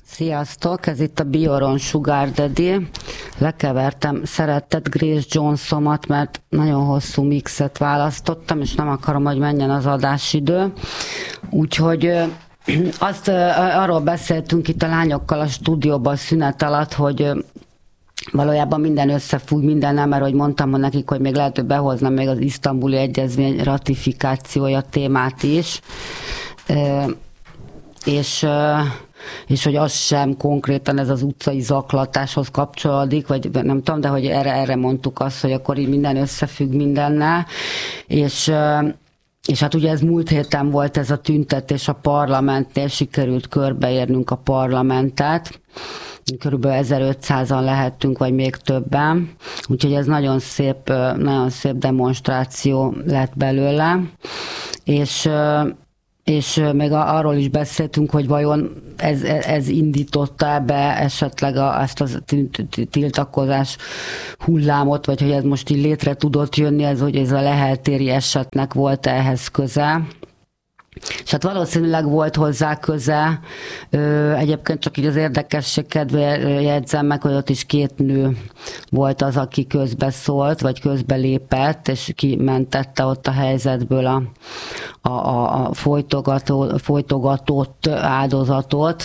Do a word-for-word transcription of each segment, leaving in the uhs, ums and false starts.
Sziasztok, ez itt a Bioron Sugar Daddy. Lekevertem szeretett Grace Johnsomat, mert nagyon hosszú mixet választottam, és nem akarom, hogy menjen az adásidő. Úgyhogy azt arról beszéltünk itt a lányokkal a stúdióban a szünet alatt, hogy valójában minden összefügg mindennel, mert hogy mondtam nekik, hogy még lehet, hogy behoznám még az isztambuli egyezmény ratifikációja témát is. És... és hogy az sem konkrétan ez az utcai zaklatáshoz kapcsolódik, vagy nem tudom, de hogy erre, erre mondtuk azt, hogy akkor így minden összefügg mindennel, és, és hát ugye ez múlt héten volt ez a tüntetés a parlamentnél, sikerült körbeérnünk a parlamentet, körülbelül ezerötszázan lehettünk, vagy még többen, úgyhogy ez nagyon szép, nagyon szép demonstráció lett belőle, és és még arról is beszéltünk, hogy vajon ez, ez indította be esetleg a, ezt a tiltakozás hullámot, vagy hogy ez most így létre tudott jönni, ez, hogy ez a leheltéri esetnek volt ehhez köze. És hát valószínűleg volt hozzá köze, egyébként csak így az érdekesség kedvéért jegyzem meg, hogy ott is két nő volt az, aki közbeszólt, vagy közbelépett, és kimentette ott a helyzetből a, a, a folytogató, folytogatott áldozatot,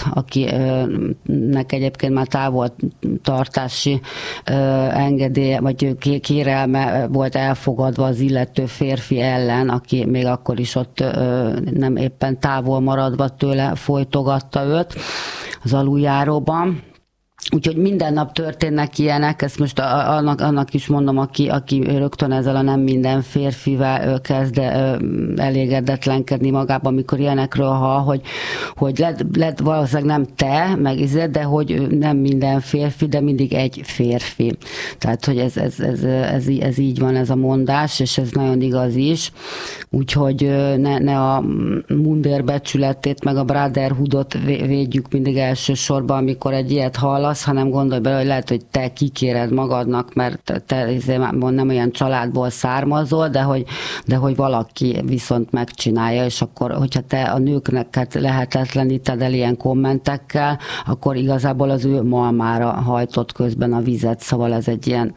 akinek egyébként már távoltartási engedélye, vagy kérelme volt elfogadva az illető férfi ellen, aki még akkor is ott nem éppen távol maradva tőle folytogatta őt az aluljáróban. Úgyhogy minden nap történnek ilyenek, ezt most annak, annak is mondom, aki, aki rögtön ezzel a nem minden férfivel kezd elégedetlenkedni magában, amikor ilyenekről hall, hogy, hogy lett, lett valószínűleg nem te, meg izé, de hogy nem minden férfi, de mindig egy férfi. Tehát, hogy ez, ez, ez, ez, ez így van ez a mondás, és ez nagyon igaz is. Úgyhogy ne, ne a mundér becsületét, meg a brotherhoodot védjük mindig elsősorban, amikor egy ilyet hallasz, hanem gondolj bele, hogy lehet, hogy te kikéred magadnak, mert te nem olyan családból származol, de hogy, de hogy valaki viszont megcsinálja, és akkor, hogyha te a nőknek lehetetleníted el ilyen kommentekkel, akkor igazából az ő malmára hajtott közben a vizet, szóval ez egy ilyen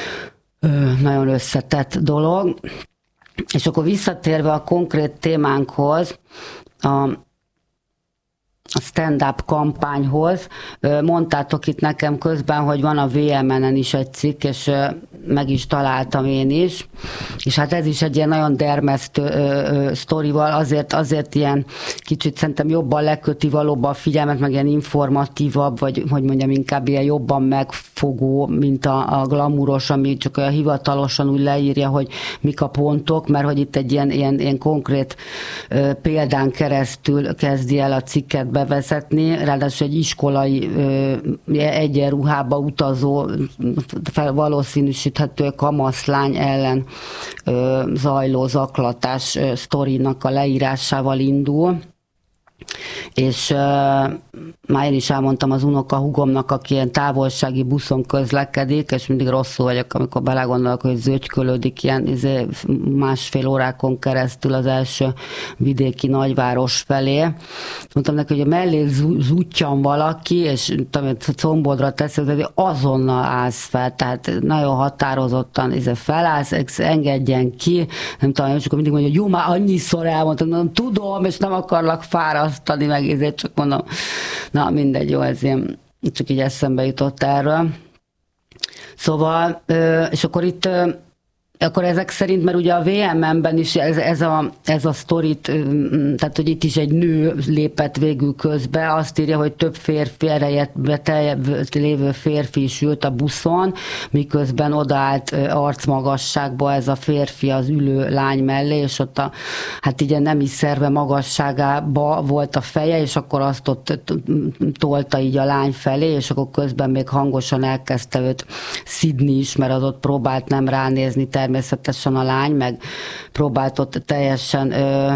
ö, nagyon összetett dolog. És akkor visszatérve a konkrét témánkhoz, a a stand-up kampányhoz. Mondtátok itt nekem közben, hogy van a vé em en-en is egy cikk, és meg is találtam én is. És hát ez is egy ilyen nagyon dermesztő sztorival, azért, azért ilyen kicsit szerintem jobban leköti valóban a figyelmet, meg ilyen informatívabb, vagy hogy mondjam, inkább ilyen jobban megfogó, mint a, a glamuros, ami csak olyan hivatalosan úgy leírja, hogy mik a pontok, mert hogy itt egy ilyen, ilyen, ilyen konkrét példán keresztül kezdi el a cikket bevezetni, ráadásul egy iskolai egyenruhába utazó, valószínűsíthető kamaszlány ellen zajló zaklatás sztorinak a leírásával indul. És uh, már én is elmondtam az unokahúgomnak, aki ilyen távolsági buszon közlekedik, és mindig rosszul vagyok, amikor belegondolok, hogy zögykölődik ilyen izé, másfél órákon keresztül az első vidéki nagyváros felé. Mondtam neki, hogy mellé zúttyan valaki, és tudom, combodra teszik, hogy azonnal állsz fel, tehát nagyon határozottan izé, felállsz, engedjen ki, nem tudom, és akkor mindig mondja, hogy jó, már annyiszor elmondtam, mondom, tudom, és nem akarlak fárasztani, meg ezért csak mondom, na mindegy, jó, ez ilyen, csak így eszembe jutott erről. Szóval, és akkor itt, akkor ezek szerint, mert ugye a vé em en-ben is ez, ez, a, ez a sztorit, tehát hogy itt is egy nő lépett végül közbe, azt írja, hogy több férfi erejet lévő férfi is ült a buszon, miközben odaállt arcmagasságba ez a férfi az ülő lány mellé, és ott a, hát így a nemi szerve magasságába volt a feje, és akkor azt ott tolta így a lány felé, és akkor közben még hangosan elkezdte őt szidni is, mert az ott próbált nem ránézni természetesen a lány, meg próbált ott teljesen ö,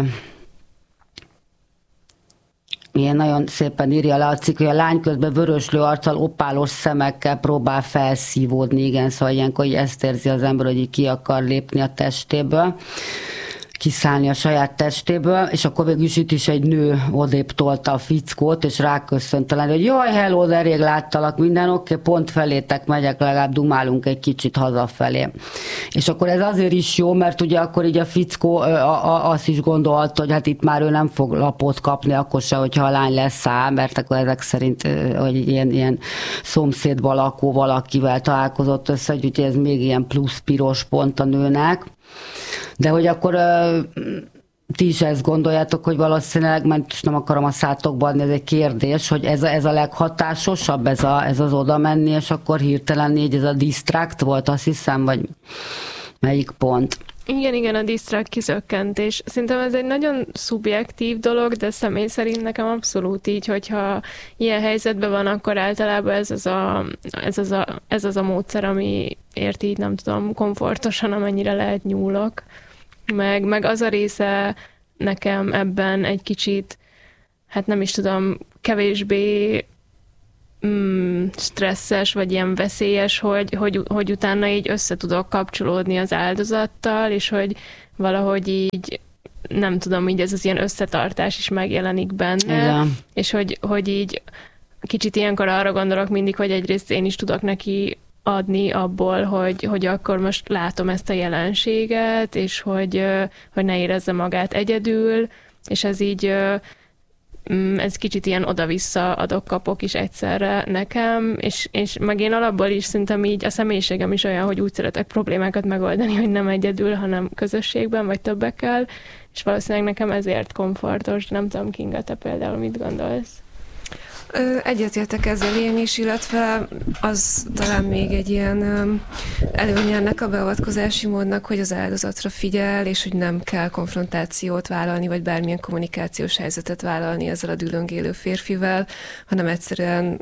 ilyen nagyon szépen írja le a cikk, hogy a lány közben vöröslő arccal, opálos szemekkel próbál felszívódni, igen, szóval ilyenkor ezt érzi az ember, hogy ki akar lépni a testéből. kiszállni a saját testéből, és akkor végül is itt is egy nő odébb tolta a fickót, és ráköszöntelen, hogy jaj, hello, de rég láttalak, minden oké, okay, pont felétek megyek, legalább dumálunk egy kicsit hazafelé. És akkor ez azért is jó, mert ugye akkor így a fickó a, a, azt is gondolta, hogy hát itt már ő nem fog lapot kapni, akkor se, hogyha a lány leszáll, mert akkor ezek szerint hogy ilyen, ilyen szomszédban lakó valakivel találkozott össze, úgyhogy ez még ilyen plusz piros pont a nőnek. De hogy akkor ti is ezt gondoljátok, hogy valószínűleg, mert nem akarom a szátokba adni, ez egy kérdés, hogy ez a, ez a leghatásosabb, ez, a, ez az oda menni, és akkor hirtelen így ez a disztrakt volt, azt hiszem, vagy melyik pont? Igen, igen, a disztrakt kizökkentés. Szerintem ez egy nagyon szubjektív dolog, de személy szerint nekem abszolút így, hogyha ilyen helyzetben van, akkor általában ez az a, ez az a, ez az a módszer, amiért így nem tudom, komfortosan, amennyire lehet nyúlok. Meg, meg az a része nekem ebben egy kicsit, hát nem is tudom, kevésbé mm, stresszes, vagy ilyen veszélyes, hogy, hogy, hogy utána így össze tudok kapcsolódni az áldozattal, és hogy valahogy így, nem tudom, így ez az ilyen összetartás is megjelenik benne, igen. És hogy, hogy így kicsit ilyenkor arra gondolok mindig, hogy egyrészt én is tudok neki adni abból, hogy, hogy akkor most látom ezt a jelenséget, és hogy, hogy ne érezze magát egyedül, és ez így, ez kicsit ilyen oda-vissza adok-kapok is egyszerre nekem, és, és meg én alapból is szerintem így a személyiségem is olyan, hogy úgy szeretek problémákat megoldani, hogy nem egyedül, hanem közösségben, vagy többekkel, és valószínűleg nekem ezért komfortos. Nem tudom, Kinga, te például mit gondolsz? Egyetértek ezzel én is, illetve az talán még egy ilyen előnye ennek a beavatkozási módnak, hogy az áldozatra figyel, és hogy nem kell konfrontációt vállalni, vagy bármilyen kommunikációs helyzetet vállalni ezzel a dülöngélő férfivel, hanem egyszerűen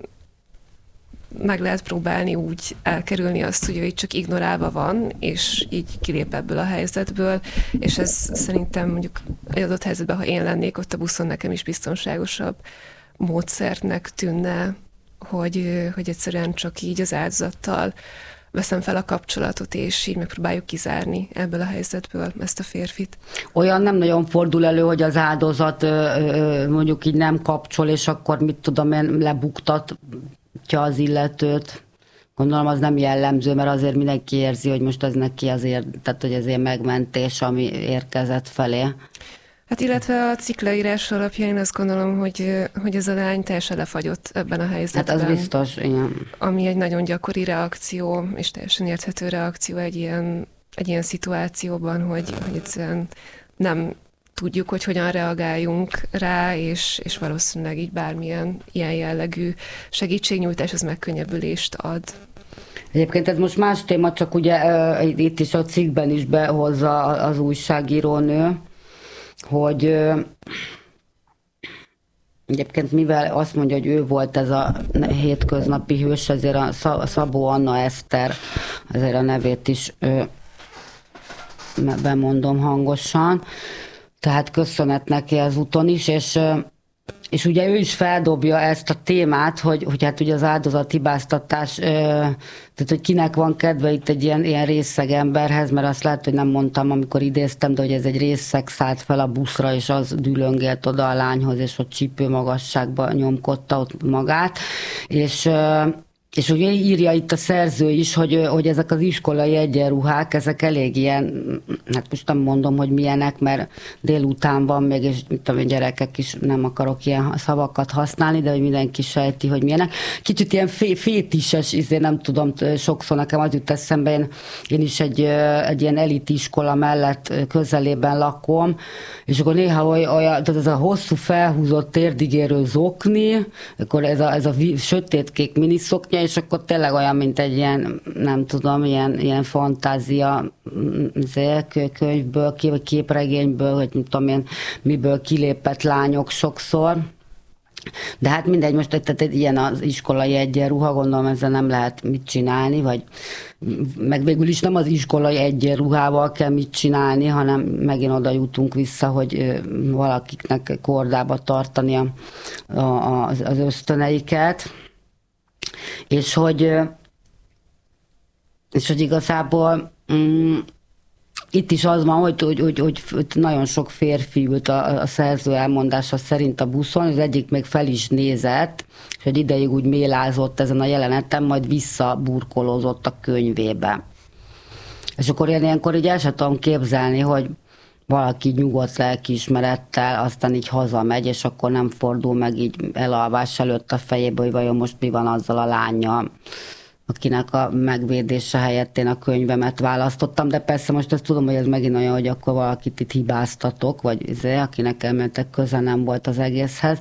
meg lehet próbálni úgy elkerülni azt, hogy ő így csak ignorálva van, és így kilép ebből a helyzetből, és ez szerintem mondjuk egy adott helyzetben, ha én lennék ott a buszon, nekem is biztonságosabb módszertnek tűnne, hogy, hogy egyszerűen csak így az áldozattal veszem fel a kapcsolatot, és így megpróbáljuk kizárni ebből a helyzetből ezt a férfit. Olyan nem nagyon fordul elő, hogy az áldozat mondjuk így nem kapcsol, és akkor mit tudom én, lebuktatja az illetőt. Gondolom az nem jellemző, mert azért mindenki érzi, hogy most ez neki azért, tehát hogy ez ilyen megmentés, ami érkezett felé. Hát illetve a cikkleírás alapján én azt gondolom, hogy, hogy ez a lány teljesen lefagyott ebben a helyzetben. Hát az biztos, igen. Ami egy nagyon gyakori reakció, és teljesen érthető reakció egy ilyen, egy ilyen szituációban, hogy, hogy egyszerűen nem tudjuk, hogy hogyan reagáljunk rá, és, és valószínűleg így bármilyen ilyen jellegű segítségnyújtás az megkönnyebbülést ad. Egyébként ez most más téma, csak ugye itt is a cikkben is behozza az újságírónő, hogy egyébként mivel azt mondja, hogy ő volt ez a hétköznapi hős, ezért a Szabó Anna Eszter, ezért a nevét is bemondom hangosan, tehát köszönet neki ezúton is, és És ugye ő is feldobja ezt a témát, hogy, hogy hát ugye az áldozathibáztatás, tehát hogy kinek van kedve itt egy ilyen, ilyen részeg emberhez, mert azt lehet, hogy nem mondtam, amikor idéztem, de hogy ez egy részeg szállt fel a buszra, és az dülöngélt oda a lányhoz, és ott csípő magasságba nyomkodta ott magát, és És ugye írja itt a szerző is, hogy, hogy ezek az iskolai egyenruhák, ezek elég ilyen, hát most nem mondom, hogy milyenek, mert délután van még, és mit tudom, gyerekek is nem akarok ilyen szavakat használni, de hogy mindenki sejti, hogy milyenek. Kicsit ilyen fé, fétises, ezért nem tudom, sokszor nekem az jut eszembe, én, én is egy, egy ilyen elitiskola mellett közelében lakom, és akkor néha olyan, tehát ez a hosszú felhúzott térdigérő zokni, akkor ez a, ez a sötétkék miniszoknya, és akkor tényleg olyan, mint egy ilyen, nem tudom, ilyen, ilyen fantázia könyvből, vagy képregényből, hogy nem tudom én, miből kilépett lányok sokszor. De hát mindegy, most tehát egy ilyen az iskolai egyenruha, gondolom ezzel nem lehet mit csinálni, vagy meg végül is nem az iskolai egyenruhával kell mit csinálni, hanem megint oda jutunk vissza, hogy valakiknek kordába tartani a, a, az ösztöneiket. És hogy, és hogy igazából mm, itt is az van, hogy, hogy, hogy, hogy nagyon sok férfi ült a, a szerző elmondása szerint a buszon, az egyik még fel is nézett, és egy ideig úgy mélázott ezen a jeleneten, majd visszaburkolózott a könyvébe. És akkor én ilyenkor így el sem tudom képzelni, hogy valaki nyugodt lelkiismerettel aztán így hazamegy, és akkor nem fordul meg így elalvás előtt a fejébe, hogy vajon most mi van azzal a lánnyal, akinek a megvédése helyett én a könyvemet választottam, de persze most azt tudom, hogy ez megint olyan, hogy akkor valakit itt hibáztatok, vagy izé, akinek elmentek köze nem volt az egészhez.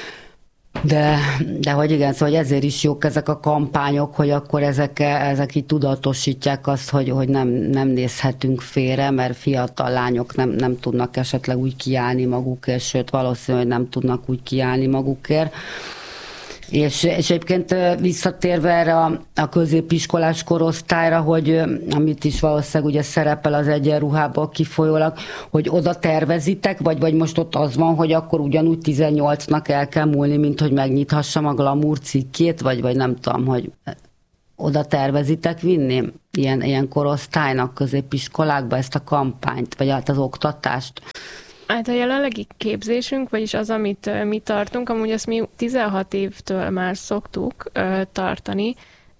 De, de hogy igen, szóval ezért is jók ezek a kampányok, hogy akkor ezek, ezek így tudatosítják azt, hogy, hogy nem, nem nézhetünk félre, mert fiatal lányok nem, nem tudnak esetleg úgy kiállni magukért, sőt valószínű, hogy nem tudnak úgy kiállni magukért. És, és egyébként visszatérve erre a, a középiskolás korosztályra, hogy amit is valószínűleg ugye szerepel az egyenruhából kifolyólag, hogy oda tervezitek, vagy, vagy most ott az van, hogy akkor ugyanúgy tizennyolcnak el kell múlni, mint hogy megnyithassam a Glamour cikkét, vagy, vagy nem tudom, hogy oda tervezitek vinni ilyen, ilyen korosztálynak középiskolákba ezt a kampányt, vagy hát az oktatást? Hát a jelenlegi képzésünk, vagyis az, amit uh, mi tartunk, amúgy ezt mi tizenhat évtől már szoktuk uh, tartani.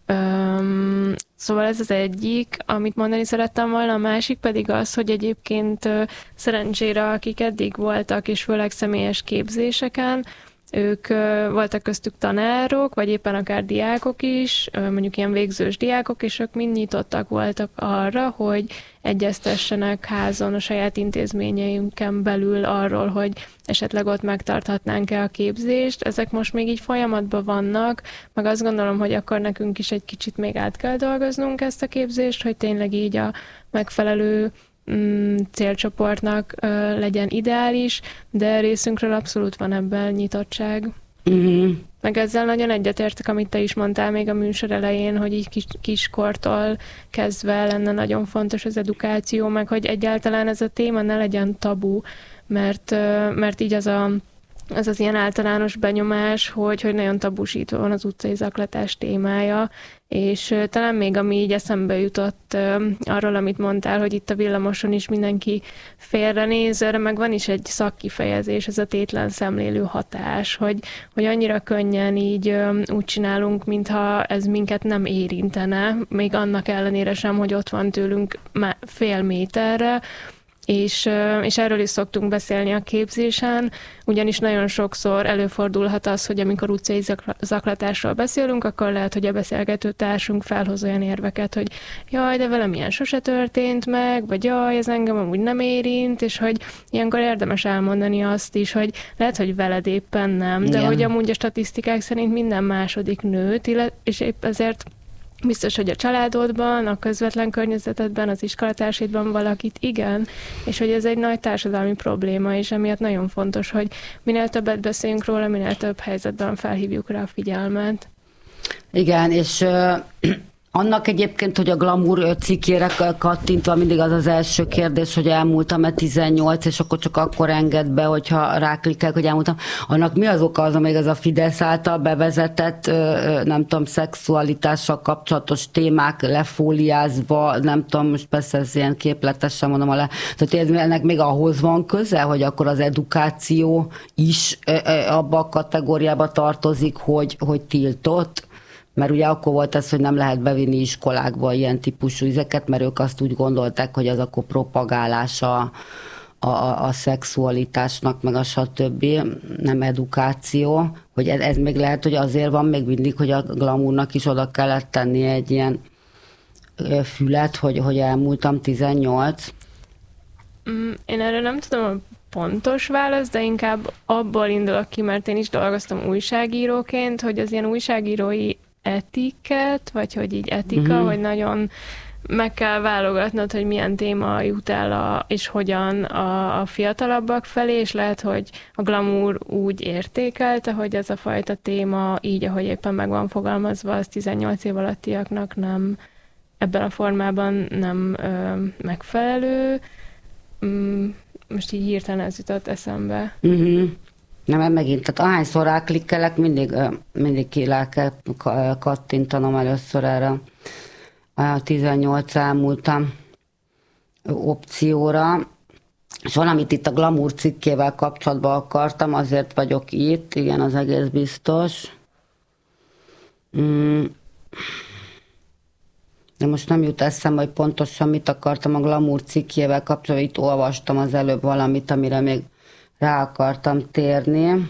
Um, szóval ez az egyik, amit mondani szerettem volna, a másik pedig az, hogy egyébként uh, szerencsére, akik eddig voltak, és főleg személyes képzéseken, ők uh, voltak köztük tanárok, vagy éppen akár diákok is, uh, mondjuk ilyen végzős diákok, és ők mind nyitottak voltak arra, hogy egyeztessenek házon a saját intézményeinken belül arról, hogy esetleg ott megtarthatnánk-e a képzést. Ezek most még így folyamatban vannak, meg azt gondolom, hogy akkor nekünk is egy kicsit még át kell dolgoznunk ezt a képzést, hogy tényleg így a megfelelő mm, célcsoportnak ö, legyen ideális, de részünkről abszolút van ebben nyitottság. Uh-huh. Meg ezzel nagyon egyetértek, amit te is mondtál még a műsor elején, hogy így kis, kiskortól kezdve lenne nagyon fontos az edukáció, meg hogy egyáltalán ez a téma ne legyen tabu, mert, mert így az a ez az ilyen általános benyomás, hogy, hogy nagyon tabusítva van az utcai zaklatás témája, és talán még ami így eszembe jutott arról, amit mondtál, hogy itt a villamoson is mindenki félrenéz, erre meg van is egy szakkifejezés, ez a tétlen szemlélő hatás, hogy, hogy annyira könnyen így úgy csinálunk, mintha ez minket nem érintene, még annak ellenére sem, hogy ott van tőlünk fél méterre, És, és erről is szoktunk beszélni a képzésen, ugyanis nagyon sokszor előfordulhat az, hogy amikor utcai zaklatásról beszélünk, akkor lehet, hogy a beszélgető társunk felhoz olyan érveket, hogy jaj, de velem ilyen sose történt meg, vagy jaj, ez engem amúgy nem érint, és hogy ilyenkor érdemes elmondani azt is, hogy lehet, hogy veled éppen nem, de igen, hogy amúgy a statisztikák szerint minden második nőt, és épp ezért biztos, hogy a családodban, a közvetlen környezetedben, az iskolatársaidban valakit igen, és hogy ez egy nagy társadalmi probléma, és emiatt nagyon fontos, hogy minél többet beszéljünk róla, minél több helyzetben felhívjuk rá a figyelmet. Igen, és uh, annak egyébként, hogy a Glamour cikkére kattintva mindig az az első kérdés, hogy elmúltam-e tizennyolc, és akkor csak akkor enged be, hogyha ráklikkelek, hogy elmúltam. Annak mi az oka, az, amíg ez a Fidesz által bevezetett, nem tudom, szexualitással kapcsolatos témák lefóliázva, nem tudom, most persze ez ilyen képletesen mondom alá. Tehát ennek még ahhoz van köze, hogy akkor az edukáció is abba a kategóriába tartozik, hogy, hogy tiltott? Mert ugye akkor volt ez, hogy nem lehet bevinni iskolákba ilyen típusú izeket, mert ők azt úgy gondolták, hogy az akkor propagálása a, a, a szexualitásnak, meg a stb. Nem edukáció. Hogy ez, ez még lehet, hogy azért van még mindig, hogy a Glamournak is oda kellett tenni egy ilyen fület, hogy, hogy elmúltam tizennyolc. Én erre nem tudom a pontos válasz, de inkább abból indulok ki, mert én is dolgoztam újságíróként, hogy az ilyen újságírói etiket, vagy hogy így etika, uh-huh. hogy nagyon meg kell válogatnod, hogy milyen téma jut el a, és hogyan a, a fiatalabbak felé, és lehet, hogy a Glamour úgy értékelte, hogy ez a fajta téma így, ahogy éppen meg van fogalmazva, az tizennyolc év alattiaknak nem ebben a formában nem ö, megfelelő. Mm, most így hirtelen ez jutott eszembe. Uh-huh. Nem, mert megint, tehát ahányszor ráklikkelek, mindig, mindig ki kell kattintanom először erre. A tizennyolc elmúltam. opcióra. És valamit itt a Glamour cikkével kapcsolatban akartam, azért vagyok itt, igen, az egész biztos. Mm. De most nem jut eszembe, hogy pontosan mit akartam a Glamour cikkével kapcsolatban. Itt olvastam az előbb valamit, amire még rá akartam térni.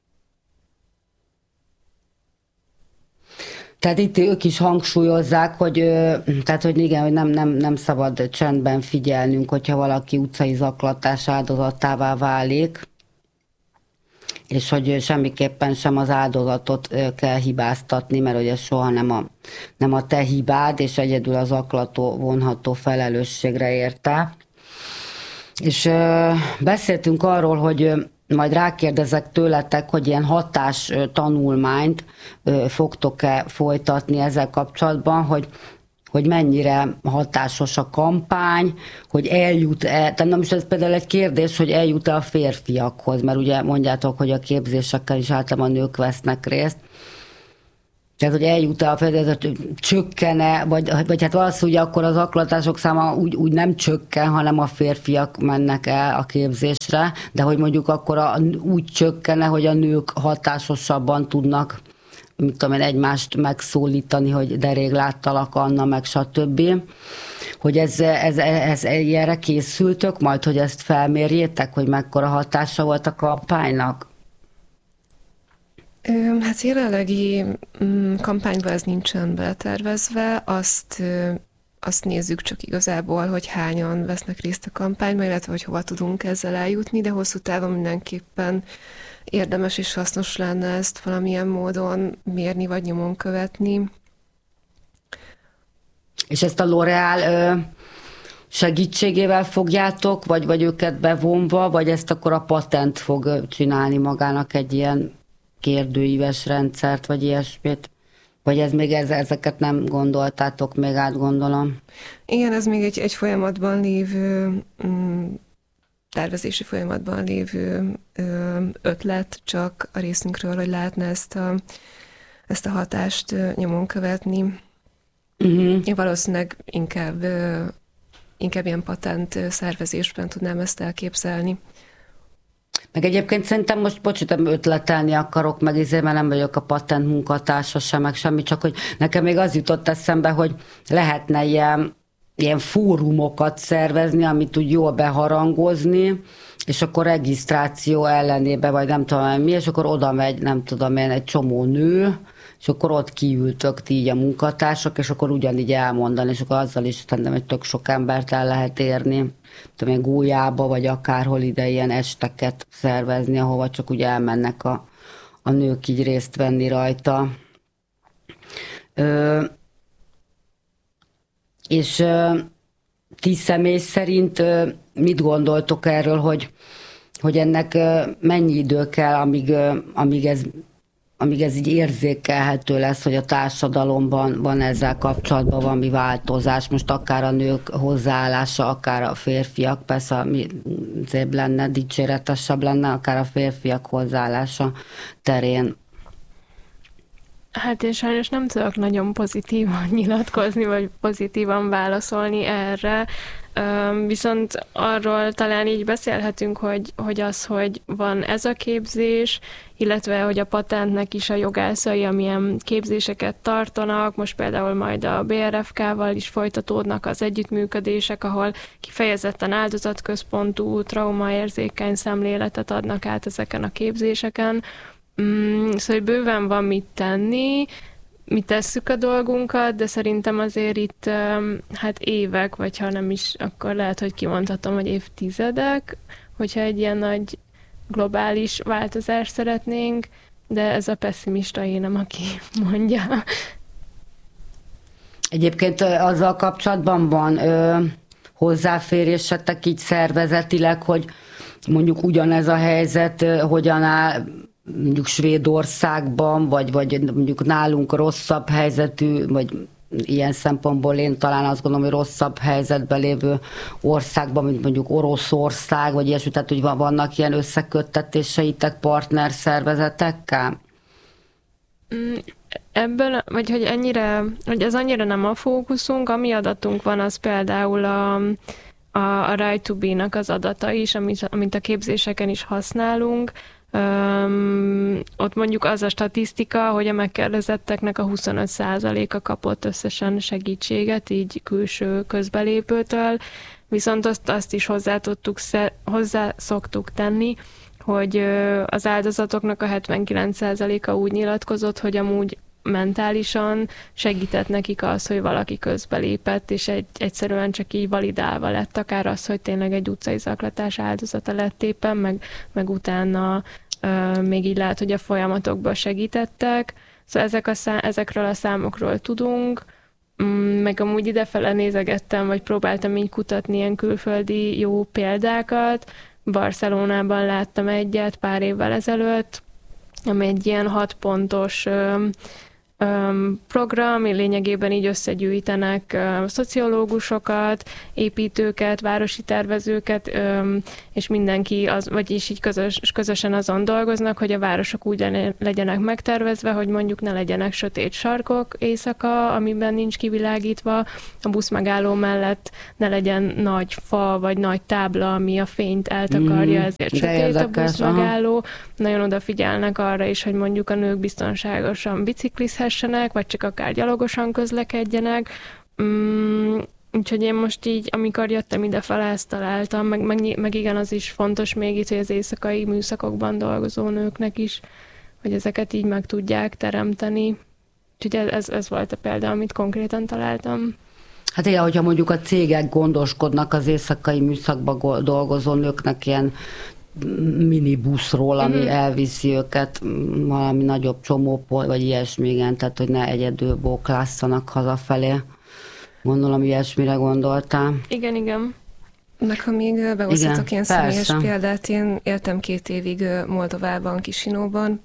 Tehát itt ők is hangsúlyozzák, hogy, tehát, hogy igen, hogy nem, nem, nem szabad csendben figyelnünk, hogyha valaki utcai zaklatás áldozatává válik, és hogy semmiképpen sem az áldozatot kell hibáztatni, mert ugye soha nem a, nem a te hibád, és egyedül az zaklató vonható felelősségre érte. És beszéltünk arról, hogy majd rákérdezek tőletek, hogy ilyen hatás tanulmányt fogtok-e folytatni ezzel kapcsolatban, hogy, hogy mennyire hatásos a kampány, hogy eljut-e, tehát nem is ez például egy kérdés, hogy eljut-e a férfiakhoz, mert ugye mondjátok, hogy a képzésekkel is általában nők vesznek részt. Tehát, hogy eljut-e a fedezet, csökkene, vagy, vagy hát valószínűleg akkor az zaklatások száma úgy, úgy nem csökken, hanem a férfiak mennek el a képzésre, de hogy mondjuk akkor a, úgy csökkene, hogy a nők hatásosabban tudnak, mit tudom én, egymást megszólítani, hogy de rég láttalak, Anna, meg stb. Hogy ez, ez, ez, ez ilyenre készültök majd, hogy ezt felmérjétek, hogy mekkora hatása volt a kampánynak? Hát jelenlegi kampányban ez nincsen beletervezve, azt, azt nézzük csak igazából, hogy hányan vesznek részt a kampányban, illetve hogy hova tudunk ezzel eljutni, de hosszú távon mindenképpen érdemes és hasznos lenne ezt valamilyen módon mérni vagy nyomon követni. És ezt a L'Oréal segítségével fogjátok, vagy, vagy őket bevonva, vagy ezt akkor a patent fog csinálni magának egy ilyen kérdőíves rendszert, vagy ilyesmit? Vagy ez még ez, ezeket nem gondoltátok, még átgondolom? Igen, ez még egy, egy folyamatban lévő, tervezési folyamatban lévő ötlet, csak a részünkről, hogy lehetne ezt a, ezt a hatást nyomon követni. Uh-huh. Én valószínűleg inkább, inkább ilyen patent szervezésben tudnám ezt elképzelni. Meg egyébként szerintem most, bocsánat, ötletelni akarok, meg izé, mert nem vagyok a patent munkatársa sem, meg semmi, csak hogy nekem még az jutott eszembe, hogy lehetne ilyen, ilyen fórumokat szervezni, amit úgy jól beharangozni, és akkor regisztráció ellenébe, vagy nem tudom mi, és akkor oda megy, nem tudom én, egy csomó nő, és akkor ott kiültök ti így a munkatársak, és akkor ugyanígy elmondani, és akkor azzal is szerintem egy tök sok embert el lehet érni. Tudom én, Gólyába, vagy akárhol ide ilyen esteket szervezni, ahova csak úgy elmennek a, a nők így részt venni rajta. Ö, és ö, ti személy szerint ö, mit gondoltok erről, hogy, hogy ennek ö, mennyi idő kell, amíg, ö, amíg ez amíg ez így érzékelhető lesz, hogy a társadalomban van ezzel kapcsolatban valami változás, most akár a nők hozzáállása, akár a férfiak, persze ami szép lenne, dicséretesebb lenne, akár a férfiak hozzáállása terén. Hát én sajnos nem tudok nagyon pozitívan nyilatkozni, vagy pozitívan válaszolni erre, viszont arról talán így beszélhetünk, hogy, hogy az, hogy van ez a képzés, illetve hogy a patentnek is a jogászai, amilyen képzéseket tartanak, most például majd a bé er ef ká-val is folytatódnak az együttműködések, ahol kifejezetten áldozatközpontú, traumaérzékeny szemléletet adnak át ezeken a képzéseken. Mm, szóval bőven van mit tenni, mi tesszük a dolgunkat, de szerintem azért itt hát évek, vagy ha nem is, akkor lehet, hogy kimondhatom, hogy évtizedek, hogyha egy ilyen nagy globális változást szeretnénk, de ez a pessimista énem, aki mondja. Egyébként azzal kapcsolatban van ö, hozzáférésetek így szervezetileg, hogy mondjuk ugyanez a helyzet ö, hogyan áll mondjuk Svédországban, vagy, vagy mondjuk nálunk rosszabb helyzetű, vagy ilyen szempontból én talán azt gondolom, hogy rosszabb helyzetben lévő országban, mint mondjuk Oroszország, vagy ilyesmi, tehát hogy vannak ilyen összeköttetéseitek partner szervezetekkel? Ebből, vagy hogy ennyire, hogy ez annyira nem a fókuszunk, ami adatunk van, az például a a, a Right to Be-nak az adata is, amit, amit a képzéseken is használunk. Um, ott mondjuk az a statisztika, hogy a megkérdezetteknek a huszonöt százaléka kapott összesen segítséget, így külső közbelépőtől, viszont azt, azt is hozzá, tudtuk, hozzá szoktuk tenni, hogy az áldozatoknak a hetvenkilenc százaléka úgy nyilatkozott, hogy amúgy mentálisan segített nekik az, hogy valaki közbelépett, és egy, egyszerűen csak így validálva lett, akár az, hogy tényleg egy utcai zaklatás áldozata lett éppen, meg, meg utána uh, még így lehet, hogy a folyamatokban segítettek. Szóval ezek a szá- ezekről a számokról tudunk, mm, meg amúgy idefele nézegettem, vagy próbáltam így kutatni ilyen külföldi jó példákat. Barcelonában láttam egyet pár évvel ezelőtt, ami egy ilyen hat pontos um, um, program, lényegében így összegyűjtenek um, szociológusokat, építőket, városi tervezőket, um, és mindenki, az, vagyis így közös, közösen azon dolgoznak, hogy a városok úgy legyenek megtervezve, hogy mondjuk ne legyenek sötét sarkok éjszaka, amiben nincs kivilágítva, a buszmegálló mellett ne legyen nagy fa, vagy nagy tábla, ami a fényt eltakarja, ezért mm, sötét a buszmegálló. Aha. Nagyon odafigyelnek arra is, hogy mondjuk a nők biztonságosan biciklizhessenek, vagy csak akár gyalogosan közlekedjenek. Mm, úgyhogy én most így, amikor jöttem idefele, ezt találtam, meg, meg, meg igen, az is fontos még itt, hogy az éjszakai műszakokban dolgozó nőknek is, hogy ezeket így meg tudják teremteni. Úgyhogy ez, ez volt a példa, amit konkrétan találtam. Hát igen, hogyha mondjuk a cégek gondoskodnak az éjszakai műszakban dolgozó nőknek ilyen minibuszról, ami mm-hmm. elviszi őket valami nagyobb csomópol, vagy ilyesmi, igen, tehát hogy ne egyedül bóklásszanak hazafelé. Gondolom, ilyesmire gondoltál. Igen, igen. Meg ha még beosztatok ilyen személyes példát, én éltem két évig Moldovában, Kisinóban,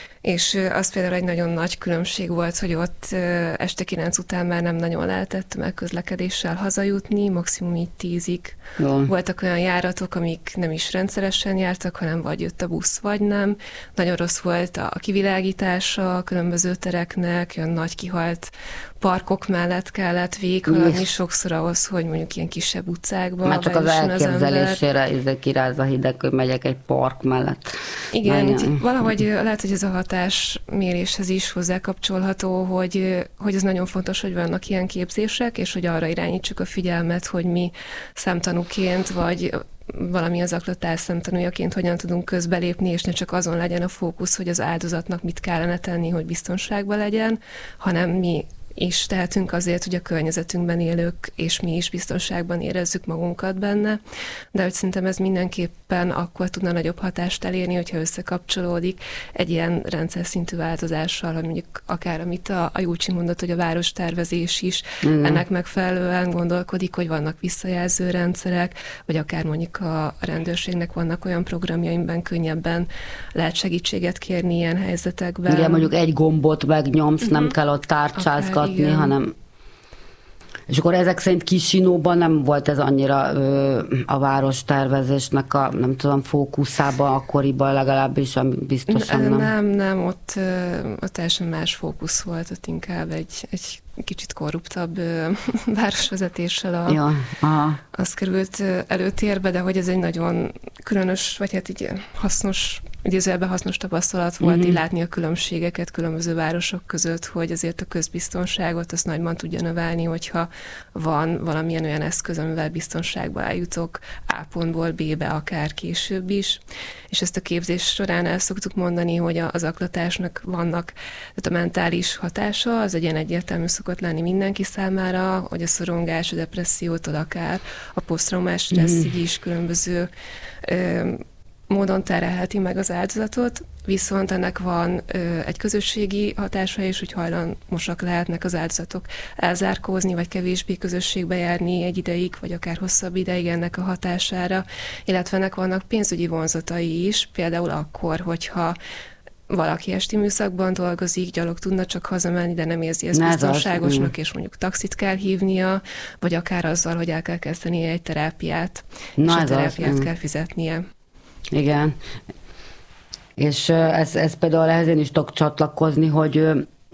és az például egy nagyon nagy különbség volt, hogy ott este kilenc után már nem nagyon lehetett tömegközlekedéssel hazajutni, maximum így tízig. Jó. Voltak olyan járatok, amik nem is rendszeresen jártak, hanem vagy jött a busz, vagy nem. Nagyon rossz volt a kivilágítása a különböző tereknek, olyan nagy kihalt parkok mellett kellett végighaladni sokszor ahhoz, hogy mondjuk ilyen kisebb utcákba. Már csak az elképzelésére ez kiráz a hideg, hogy megyek egy park mellett. Igen, úgy, valahogy lehet, hogy ez a hatásméréshez is hozzákapcsolható, hogy, hogy ez nagyon fontos, hogy vannak ilyen képzések, és hogy arra irányítsuk a figyelmet, hogy mi szemtanúként, vagy valami az zaklatás szemtanújaként hogyan tudunk közbelépni, és ne csak azon legyen a fókusz, hogy az áldozatnak mit kellene tenni, hogy biztonságban legyen, hanem mi is tehetünk azért, hogy a környezetünkben élők, és mi is biztonságban érezzük magunkat benne, de hogy szerintem ez mindenképpen akkor tudna nagyobb hatást elérni, hogyha összekapcsolódik egy ilyen rendszer szintű változással, hogy mondjuk akár amit a, a Júcsi mondott, hogy a várostervezés is mm. ennek megfelelően gondolkodik, hogy vannak visszajelző rendszerek, vagy akár mondjuk a rendőrségnek vannak olyan programjaimban könnyebben lehet segítséget kérni ilyen helyzetekben. Igen, mondjuk egy gombot megnyomsz, mm-hmm. nem kell ott tárcsázgatni, igen. hanem... És akkor ezek szerint Kisinóban nem volt ez annyira ö, a várostervezésnek a, nem tudom, fókuszában, akkoriban legalábbis, ami biztosan nem. Nem, nem, ott, ott teljesen más fókusz volt, ott inkább egy, egy kicsit korruptabb ö, városvezetéssel a, ja, aha. az került előtérbe, de hogy ez egy nagyon különös, vagy hát így hasznos, idézőjelben hasznos tapasztalat volt, mm-hmm. így látni a különbségeket különböző városok között, hogy azért a közbiztonságot azt nagyban tudja növelni, hogyha van valamilyen olyan eszköz, amivel biztonságba eljutok A pontból B-be, akár később is. És ezt a képzés során el szoktuk mondani, hogy az zaklatásnak vannak, tehát a mentális hatása, az egy ilyen egyértelmű szokott lenni mindenki számára, hogy a szorongás, a depressziótól akár a posztraumás stresszig is különböző ö, módon terhelheti meg az áldozatot, viszont ennek van ö, egy közösségi hatása is, hogy hajlamosak lehetnek az áldozatok elzárkózni, vagy kevésbé közösségbe járni egy ideig, vagy akár hosszabb ideig ennek a hatására, illetve ennek vannak pénzügyi vonzatai is, például akkor, hogyha valaki esti műszakban dolgozik, gyalog tudna csak hazamenni, de nem érzi ezt biztonságosnak, az, és mondjuk taxit kell hívnia, vagy akár azzal, hogy el kell kezdenie egy terápiát, Na és a terápiát az, kell fizetnie. Igen. És ez, ez például ehhez én is tudok csatlakozni, hogy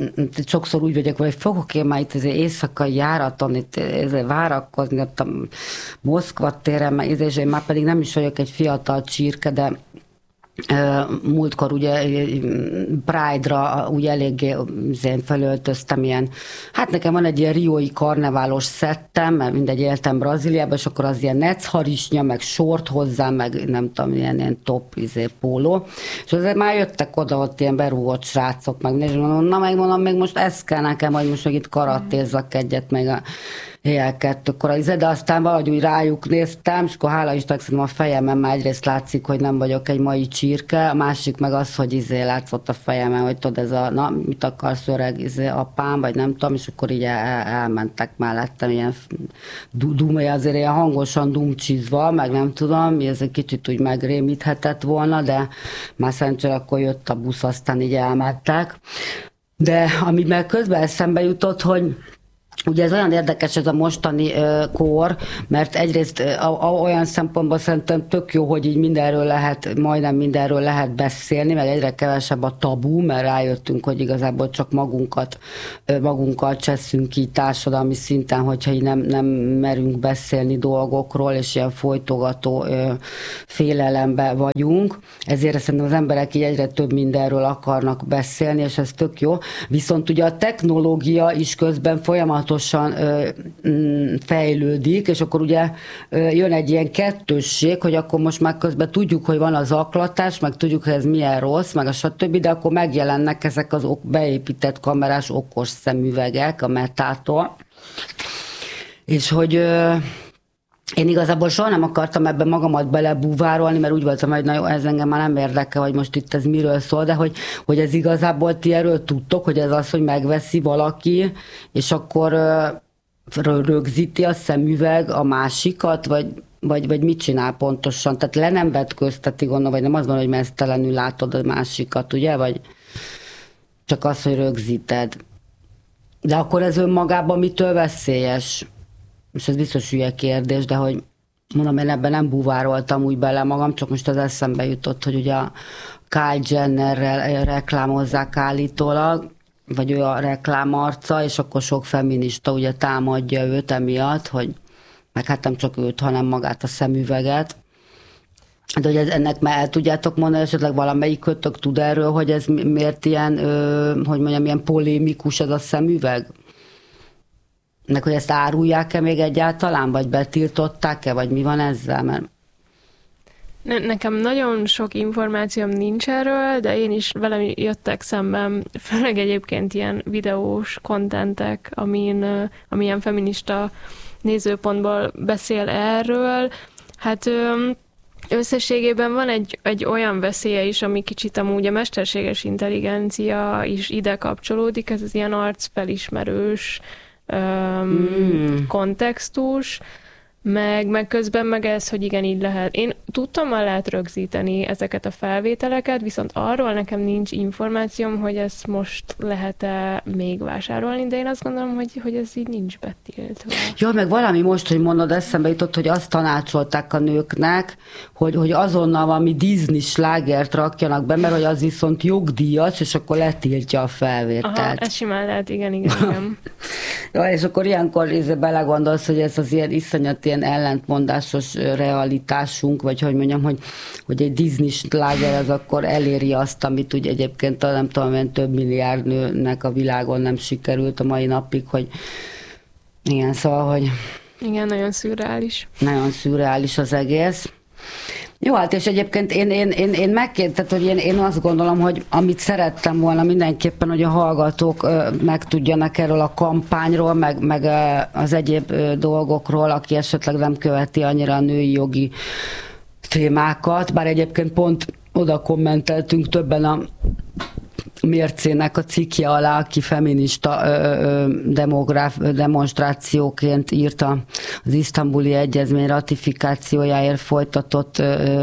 sokszor úgy vagyok, hogy fogok én már itt az éjszakai járaton itt várakozni, ott a Moszkva téren, és én már pedig nem is vagyok egy fiatal csirke, de múltkor ugye Pride-ra ugye eléggé felöltöztem ilyen, hát nekem van egy ilyen riói karneválos szettem, mert mindegy éltem Brazíliában, és akkor az ilyen necharisnya, meg sort hozzá, meg nem tudom, ilyen, ilyen top izé, póló. És azért már jöttek oda ott ilyen berúgott srácok, meg és mondom, na megmondom, még most ez kell nekem, hogy most meg itt karatézzak egyet, meg a éjjel kettőkor a izé, de aztán valahogy úgy rájuk néztem, és akkor hála Istennek szerintem a fejemen már egyrészt látszik, hogy nem vagyok egy mai csirke, a másik meg az, hogy izé látszott a fejemen, hogy tudod, ez a, na, mit akarsz öreg izé, apám, vagy nem tudom, és akkor így el, elmentek mellettem, ilyen dumai, azért ilyen hangosan dumcsizva, meg nem tudom, ez egy kicsit úgy megrémíthetett volna, de már szerencsére akkor jött a busz, aztán így elmentek. De ami meg közben eszembe jutott, hogy ugye ez olyan érdekes ez a mostani uh, kor, mert egyrészt uh, olyan szempontból szerintem tök jó, hogy így mindenről lehet, majdnem mindenről lehet beszélni, meg egyre kevesebb a tabu, mert rájöttünk, hogy igazából csak magunkat, uh, magunkkal cseszünk így társadalmi szinten, hogyha így nem, nem merünk beszélni dolgokról, és ilyen folytogató uh, félelembe vagyunk. Ezért szerintem az emberek így egyre több mindenről akarnak beszélni, és ez tök jó. Viszont ugye a technológia is közben folyamatosan fejlődik, és akkor ugye jön egy ilyen kettősség, hogy akkor most már közben tudjuk, hogy van az zaklatás, meg tudjuk, hogy ez milyen rossz, meg a stb., de akkor megjelennek ezek az beépített kamerás okos szemüvegek a Metától. És hogy én igazából soha nem akartam ebben magamat belebúvárolni, mert úgy voltam, hogy na jó, ez engem már nem érdekel, hogy most itt ez miről szól, de hogy, hogy ez igazából ti erről tudtok, hogy ez az, hogy megveszi valaki, és akkor rögzíti a szemüveg a másikat, vagy, vagy, vagy mit csinál pontosan? Tehát le nem vetközteti, gondolom, vagy nem az van, hogy meztelenül látod a másikat, ugye? Vagy csak az, hogy rögzíted. De akkor ez önmagában mitől veszélyes? És ez biztos hülye kérdés, de hogy mondom, én ebben nem búvároltam úgy bele magam, csak most az eszembe jutott, hogy ugye a Kylie Jennerrel reklámozzák állítólag, vagy ő a reklámarca, és akkor sok feminista ugye támadja őt emiatt, hogy meg hát nem csak őt, hanem magát a szemüveget. De hogy ez, ennek már el tudjátok mondani, esetleg valamelyik kötök tud erről, hogy ez miért ilyen, ö, hogy mondjam, ilyen polémikus ez a szemüveg? Nek, hogy ezt árulják-e még egyáltalán, vagy betiltották-e, vagy mi van ezzel? Mert... Ne, nekem nagyon sok információm nincs erről, de én is velem jöttek szemben, főleg egyébként ilyen videós kontentek, amin, amilyen feminista nézőpontból beszél erről. Hát összességében van egy, egy olyan veszélye is, ami kicsit amúgy a mesterséges intelligencia is ide kapcsolódik, ez az ilyen arcfelismerős mm. kontextus, meg, meg közben meg ez, hogy igen, így lehet. Én tudtam, már lehet rögzíteni ezeket a felvételeket, viszont arról nekem nincs információm, hogy ezt most lehet-e még vásárolni, de én azt gondolom, hogy, hogy ez így nincs betiltva. Jó, meg valami most, hogy mondod, eszembe jutott, hogy azt tanácsolták a nőknek, hogy, hogy azonnal valami Disney slágert rakjanak be, mert hogy az viszont jogdíjas, és akkor letiltja a felvételt. Aha, ez simán lehet, igen, igen, igen. Ja, és akkor ilyenkor belegondolsz, hogy ez az ilyen iszonyat ilyen ellentmondásos realitásunk, vagy hogy mondjam, hogy, hogy egy Disney sláger az akkor eléri azt, amit úgy egyébként nem tudom, több milliárd nőnek a világon nem sikerült a mai napig, hogy igen, szóval, hogy igen, nagyon szürreális. Nagyon szürreális az egész. Jó, hát és egyébként én, én, én, én megkérdeztem, hogy én, én azt gondolom, hogy amit szerettem volna mindenképpen, hogy a hallgatók megtudjanak erről a kampányról, meg, meg az egyéb dolgokról, aki esetleg nem követi annyira a női jogi témákat, bár egyébként pont oda kommenteltünk többen a Mércének a cikkje alá, aki feminista demográf, demonstrációként írta az isztambuli egyezmény ratifikációjáért folytatott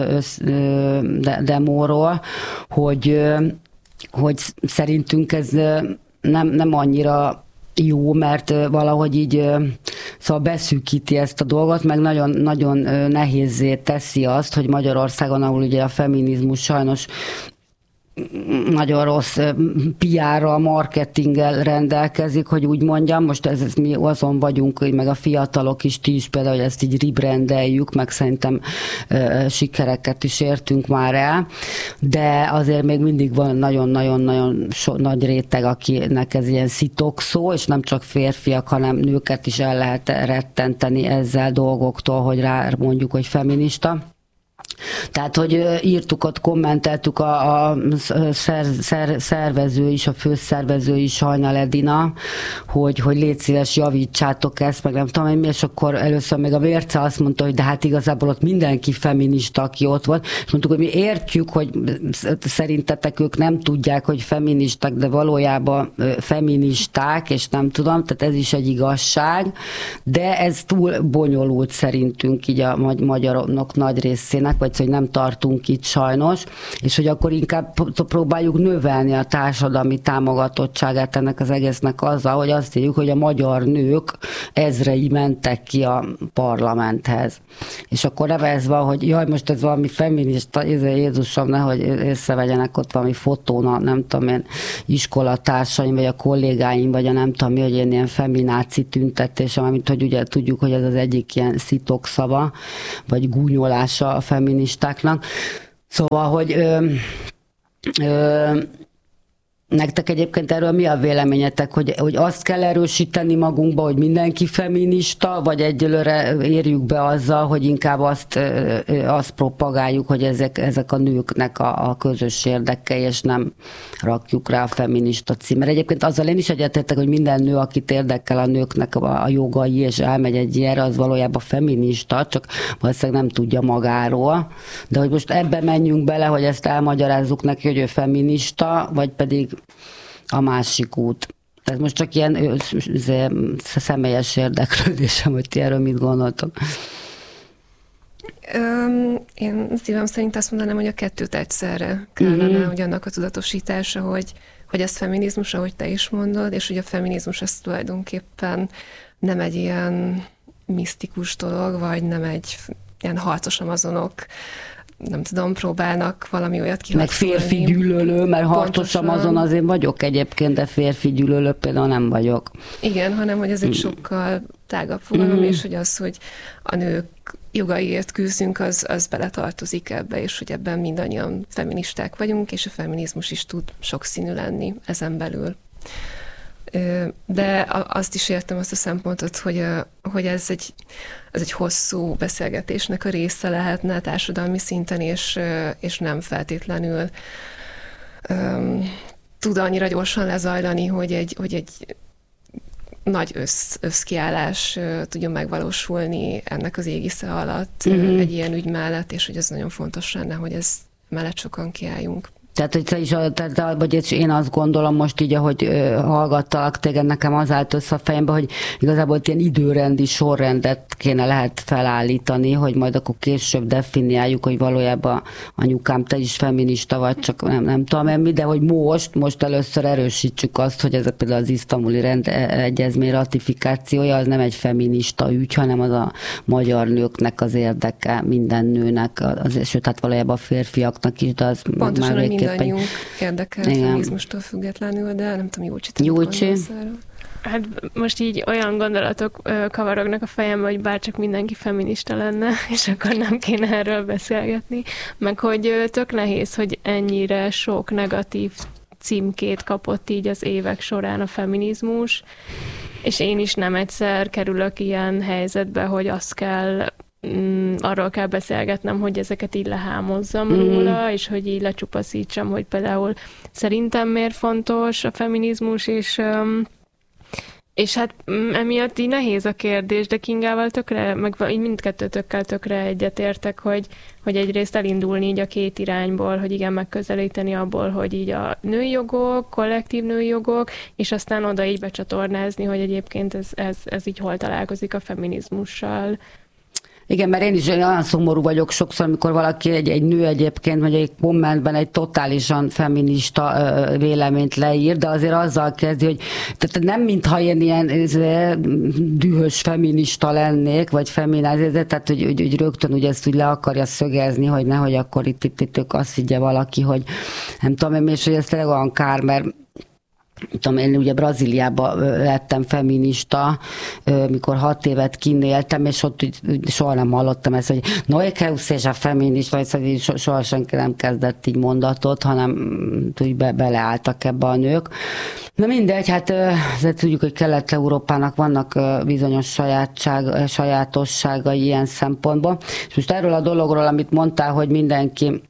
demóról, hogy, hogy szerintünk ez nem, nem annyira jó, mert valahogy így szóval beszűkíti ezt a dolgot, meg nagyon, nagyon nehézzé teszi azt, hogy Magyarországon, ahol ugye a feminizmus sajnos nagyon rossz pé er-ral, marketinggel rendelkezik, hogy úgy mondjam, most ez, ez mi azon vagyunk, hogy meg a fiatalok is, ti is például, hogy ezt így rebrandeljük, meg szerintem uh, sikereket is értünk már el, de azért még mindig van nagyon-nagyon-nagyon so, nagy réteg, akinek ez ilyen szitokszó, és nem csak férfiak, hanem nőket is el lehet rettenteni ezzel dolgoktól, hogy rá mondjuk, hogy feminista. Tehát, hogy írtuk ott, kommenteltük a, a szer, szer, szervező is, a főszervező is, Hajnal Edina, hogy, hogy légy szíves, javítsátok ezt, meg nem tudom én, és akkor először még a Mérce azt mondta, hogy de hát igazából ott mindenki feminista, aki ott volt, és mondtuk, hogy mi értjük, hogy szerintetek ők nem tudják, hogy feministák, de valójában feministák, és nem tudom, tehát ez is egy igazság, de ez túl bonyolult szerintünk így a magyarok nagy részének, vagy hogy nem tartunk itt sajnos, és hogy akkor inkább próbáljuk növelni a társadalmi támogatottságát ennek az egésznek azzal, hogy azt írjuk, hogy a magyar nők ezrei mentek ki a parlamenthez. És akkor nevezve, hogy jaj, most ez valami feminista, Jézusom, nehogy észrevegyenek ott valami fotón, nem tudom én, iskolatársaim, vagy a kollégáim, vagy a nem tudom mi, hogy én ilyen femináci tüntetésem, amit hogy ugye tudjuk, hogy ez az egyik ilyen szitokszava, vagy gúnyolása a feministáknak. Szóval, hogy ö, ö, nektek egyébként erről mi a véleményetek, hogy, hogy azt kell erősíteni magunkba, hogy mindenki feminista, vagy egyelőre érjük be azzal, hogy inkább azt, azt propagáljuk, hogy ezek, ezek a nőknek a, a közös érdekei, és nem rakjuk rá a feminista címre. Egyébként azzal én is egyetértek, hogy minden nő, akit érdekel a nőknek a, a jogai, és elmegy egy ilyenre, az valójában feminista, csak valószínűleg nem tudja magáról. De hogy most ebbe menjünk bele, hogy ezt elmagyarázzuk neki, hogy ő feminista, vagy pedig a másik út. Ez most csak ilyen személyes érdeklődésem, hogy ti erről mit gondoltok. Öm, én szívem szerint azt mondanám, hogy a kettőt egyszerre kellene, mm-hmm. hogy annak a tudatosítása, hogy, hogy ez feminizmus, ahogy te is mondod, és hogy a feminizmus ez tulajdonképpen nem egy ilyen misztikus dolog, vagy nem egy ilyen harcos amazonok, nem tudom, próbálnak valami olyat kiharcolni. Meg férfi gyűlölő, mert harcos amazon azért vagyok egyébként, de férfi gyűlölő például nem vagyok. Igen, hanem hogy ez egy sokkal tágabb fogalom, mm. és hogy az, hogy a nők jogaiért küzdünk, az, az beletartozik ebbe, és hogy ebben mindannyian feministák vagyunk, és a feminizmus is tud sokszínű lenni ezen belül. De azt is értem azt a szempontot, hogy, hogy ez, egy, ez egy hosszú beszélgetésnek a része lehetne a társadalmi szinten, és, és nem feltétlenül um, tud annyira gyorsan lezajlani, hogy egy, hogy egy nagy össz, összkiállás uh, tudjon megvalósulni ennek az égisze alatt mm-hmm. egy ilyen ügy mellett, és hogy ez nagyon fontos lenne, hogy ez mellett sokan kiálljunk. Tehát, hogy te is, te, vagy én azt gondolom most így, ahogy hallgattalak téged, nekem az állt össze a fejembe, hogy igazából ilyen időrendi sorrendet kéne lehet felállítani, hogy majd akkor később definiáljuk, hogy valójában anyukám, te is feminista vagy, csak nem, nem tudom mi, de hogy most, most először erősítsük azt, hogy ez a például az isztambuli rend egyezmény ratifikációja, az nem egy feminista ügy, hanem az a magyar nőknek az érdeke, minden nőnek, az, sőt, hát valójában a férfiaknak is, de az pontosan, már mindannyiunk érdekel feminizmustól függetlenül, de nem tudom, Júlcsi, te Júlcsi. Hát most így olyan gondolatok kavarognak a fejembe, hogy bárcsak mindenki feminista lenne, és akkor nem kéne erről beszélgetni. Meg hogy tök nehéz, hogy ennyire sok negatív címkét kapott így az évek során a feminizmus, és én is nem egyszer kerülök ilyen helyzetbe, hogy azt kell Mm, arról kell beszélgetnem, hogy ezeket így lehámozzam mm. róla, és hogy így lecsupaszítsam, hogy például szerintem miért fontos a feminizmus, és, és hát emiatt így nehéz a kérdés, de Kingával tökre, meg így mindkettőtökkel tökre egyetértek, hogy, hogy egyrészt elindulni így a két irányból, hogy igen, megközelíteni abból, hogy így a női jogok, kollektív női jogok, és aztán oda így becsatornázni, hogy egyébként ez, ez, ez így hol találkozik a feminizmussal. Igen, mert én is olyan szomorú vagyok sokszor, amikor valaki, egy, egy nő egyébként, vagy egy kommentben egy totálisan feminista véleményt leír, de azért azzal kezdi, hogy tehát nem mintha én ilyen dühös feminista lennék, vagy femináz, tehát hogy, hogy, hogy rögtön ugye ezt úgy le akarja szögezni, hogy nehogy akkor itt, itt, itt azt higgye valaki, hogy nem tudom, és hogy ez tényleg olyan kár, mert tudom, én ugye Brazíliában lettem feminista, mikor hat évet kinéltem, és ott soha nem hallottam ezt, hogy no, é que seja feminista, vagy soha senki nem kezdett így mondatot, hanem úgy be, beleálltak ebbe a nők. Na mindegy, hát tudjuk, hogy Kelet-Európának vannak bizonyos sajátság, sajátosságai ilyen szempontból. És most erről a dologról, amit mondtál, hogy mindenki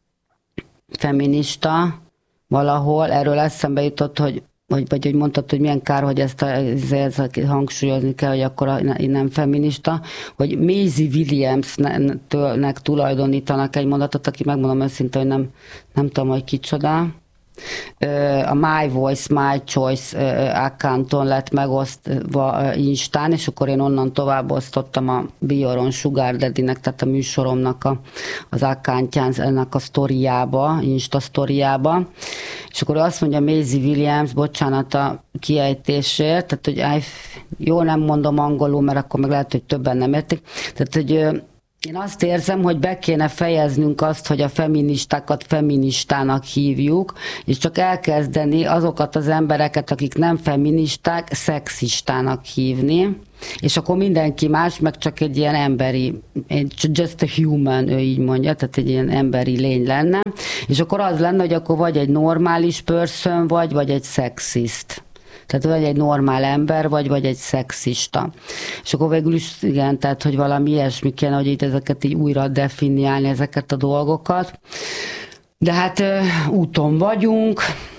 feminista, valahol erről eszembe jutott, hogy vagy, vagy hogy mondtad, hogy milyen kár, hogy ezt, a, ezt hangsúlyozni kell, hogy akkor nem feminista, hogy Maisie Williamsnek tulajdonítanak egy mondatot, aki megmondom őszintén, hogy nem, nem tudom, hogy kicsoda. A My Voice, My Choice accounton lett megosztva Instán, és akkor én onnan tovább osztottam a Bioron Sugar Daddy-nek, tehát a műsoromnak a, az accountján, ennek a sztoriába, Insta sztoriába, és akkor azt mondja Maisie Williams, bocsánat a kiejtésért, tehát hogy jó, nem mondom angolul, mert akkor meg lehet, hogy többen nem értik, tehát hogy én azt érzem, hogy be kéne fejeznünk azt, hogy a feministákat feministának hívjuk, és csak elkezdeni azokat az embereket, akik nem feministák, szexistának hívni, és akkor mindenki más, meg csak egy ilyen emberi, just a human, ő így mondja, tehát egy ilyen emberi lény lenne, és akkor az lenne, hogy akkor vagy egy normális person vagy, vagy egy szexist. Tehát vagy egy normál ember, vagy, vagy egy szexista. És akkor végül is igen, tehát hogy valami ilyesmi kéne, hogy itt ezeket így újra definiálni, ezeket a dolgokat. De hát úton vagyunk,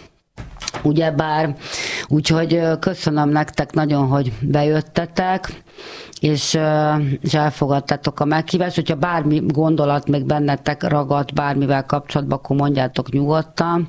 ugyebár, úgyhogy köszönöm nektek nagyon, hogy bejöttetek, és, és elfogadtátok a meghívást. Hogyha bármi gondolat még bennetek ragadt bármivel kapcsolatban, akkor mondjátok nyugodtan.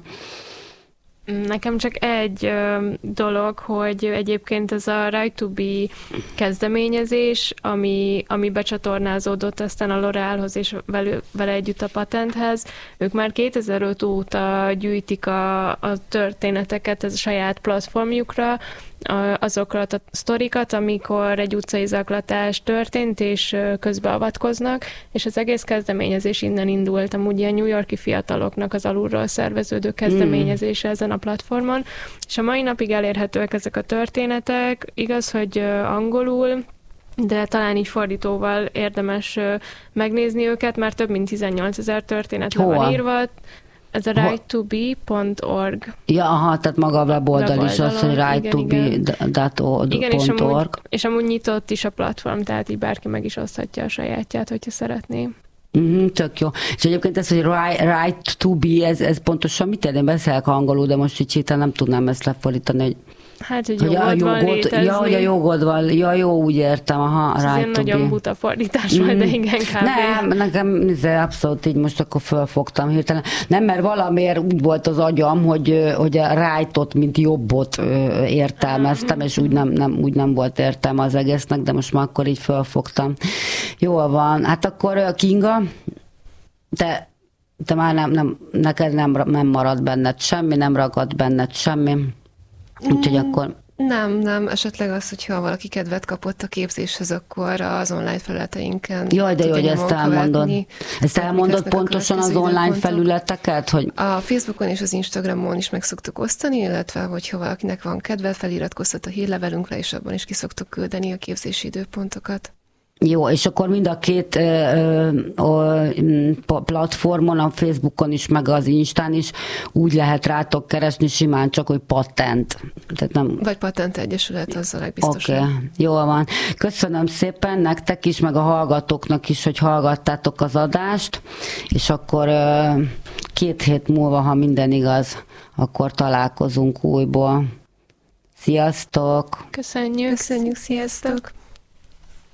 Nekem csak egy ö, dolog, hogy egyébként ez a Right to Be kezdeményezés, ami, ami becsatornázódott aztán a L'Oréalhoz és vele, vele együtt a patenthez, ők már kétezer-öt óta gyűjtik a, a történeteket ez a saját platformjukra, azokat a sztorikat, amikor egy utcai zaklatás történt, és közbeavatkoznak, és az egész kezdeményezés innen indult, amúgy ilyen New York-i fiataloknak az alulról szerveződő kezdeményezése ezen a platformon, és a mai napig elérhetőek ezek a történetek, igaz, hogy angolul, de talán így fordítóval érdemes megnézni őket, mert több mint tizennyolcezer történet le van írva. Ez a right to be pont org. Ja, aha, tehát maga a weboldal is az, hogy right to be dot org. Igen, és amúgy, és amúgy nyitott is a platform, tehát így bárki meg is oszthatja a sajátját, hogyha szeretné. Mm, tök jó. És egyébként ez, hogy right, right to be, ez, ez pontosan mit jelent? Én beszélek angolul, de most így nem tudnám ezt lefordítani, hogy hát, hogy jogod hogy van létezni. Ja, hogy a jogod van. Ja, jó, úgy értem. Aha, ez right to nagyon be. Buta fordítás mm. volt, de igen, kb. Nem, nekem abszolút így most akkor fölfogtam hirtelen. Nem, mert valamiért úgy volt az agyam, hogy, hogy a right-ot, mint jobbot értelmeztem, és úgy nem, nem, úgy nem volt értelme az egésznek, de most már akkor így fölfogtam. Jól van. Hát akkor Kinga, te, te már nem, nem, neked nem, nem marad benned semmi, nem ragad benned semmi. Úgyhogy akkor... Nem, nem. Esetleg az, hogyha valaki kedvet kapott a képzéshez, akkor az online felületeinken... Jaj, de jó, hogy ezt elmondod. Ezt elmondod pontosan az online pontok. Felületeket? Hogy... A Facebookon és az Instagramon is meg szoktuk osztani, illetve hogyha valakinek van kedve, feliratkoztat a hírlevelünkre, és abban is ki szoktuk küldeni a képzési időpontokat. Jó, és akkor mind a két ö, ö, platformon, a Facebookon is, meg az Instán is úgy lehet rátok keresni simán csak, hogy patent. Tehát nem... Vagy Patent Egyesület, az a legbiztosabb. Oké, okay, jól van. Köszönöm szépen nektek is, meg a hallgatóknak is, hogy hallgattátok az adást, és akkor ö, két hét múlva, ha minden igaz, akkor találkozunk újból. Sziasztok! Köszönjük! Köszönjük, sziasztok!